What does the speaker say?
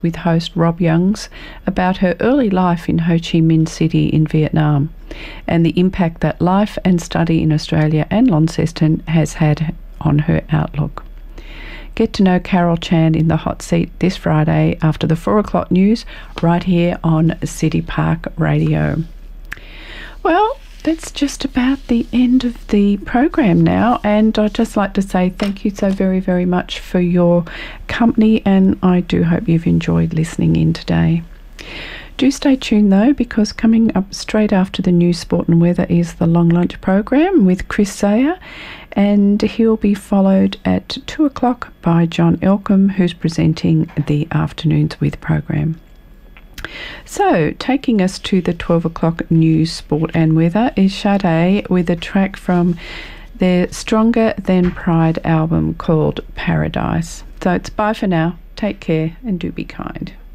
with host Rob Youngs about her early life in Ho Chi Minh City in Vietnam and the impact that life and study in Australia and Launceston has had on her outlook. Get to know Carol Chan in the hot seat this Friday after the 4 o'clock news right here on City Park Radio. Well, that's just about the end of the program now, and I'd just like to say thank you so very, very much for your company, and I do hope you've enjoyed listening in today. Do stay tuned though, because coming up straight after the news, sport and weather is the Long Lunch program with Chris Sayer, and he'll be followed at 2 o'clock by John Elcombe, who's presenting the Afternoons With program. So, taking us to the 12 o'clock news, sport and weather is Sade with a track from their Stronger Than Pride album called Paradise. So it's bye for now, take care and do be kind.